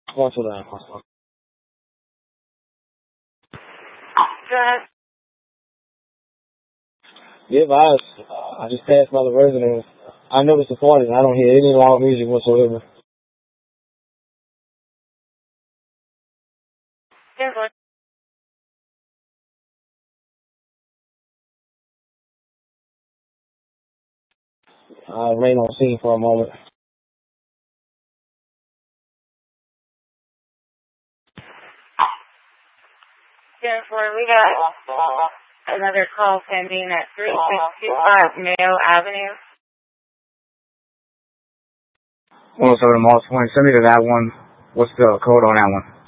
What's that? Yeah, but I just passed by the residence. I noticed the party and I don't hear any loud music whatsoever. I remain on scene for a moment. Therefore, we got another call pending at 3625 Mayo Avenue. 107 Mark 20. Send me to that one. What's the code on that one?